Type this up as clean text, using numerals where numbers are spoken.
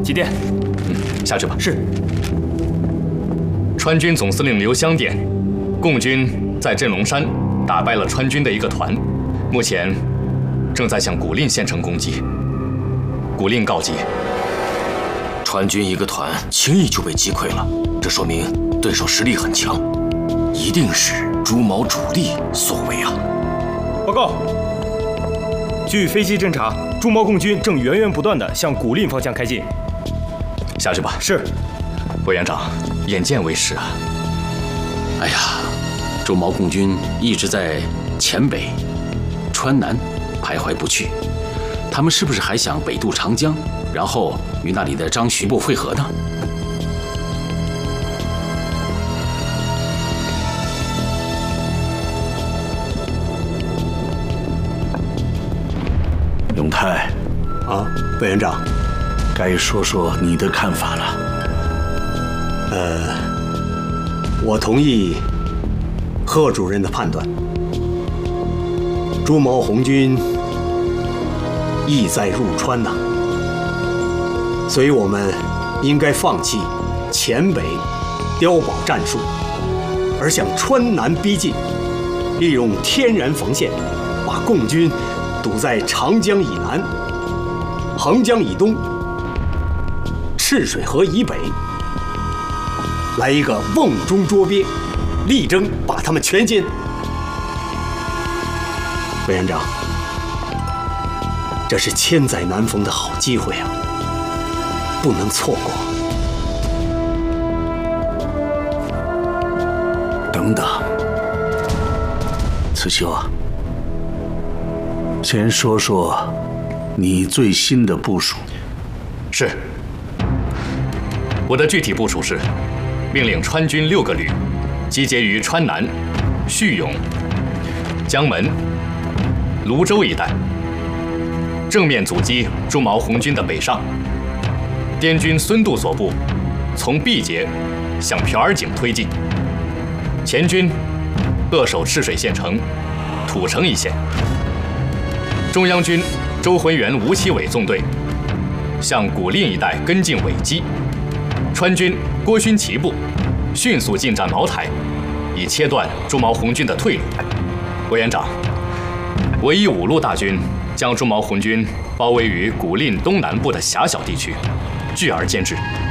急电。 下去吧。 是。 川军总司令刘湘电，共军在镇龙山打败了川军的一个团，目前正在向古蔺县城攻击。古蔺告急， 川军一个团轻易就被击溃了，这说明对手实力很强，一定是朱毛主力所为啊！ 报告，据飞机侦察，朱毛共军正源源不断地向古蔺方向开进。 下去吧。 是。 委员长，眼见为实啊！ 哎呀，朱毛共军一直在黔北、川南徘徊不去，他们是不是还想北渡长江，然后与那里的张徐部会合呢？ 永泰， 啊，委员长， 该说说你的看法了。 我同意贺主任的判断。朱毛红军意在入川呐，所以我们应该放弃黔北碉堡战术，而向川南逼近，利用天然防线，把共军堵在长江以南、横江以东、赤水河以北，来一个瓮中捉鳖，力争把他们全歼。委员长，这是千载难逢的好机会啊，不能错过。 等等，慈秋啊，先说说你最新的部署。 是。我的具体部署是，命令川军6个旅集结于川南、叙永、江门、泸州一带，正面阻击朱毛红军的北上。滇军孙度所部从毕节向朴儿井推进，黔军扼守赤水县城、土城一线。中央军周浑元、吴奇伟纵队向古蔺一带跟进尾击。川军郭勋祺部迅速进占茅台，以切断朱毛红军的退路。委员长，我以5路大军将朱毛红军包围于古蔺东南部的狭小地区，拒而歼之。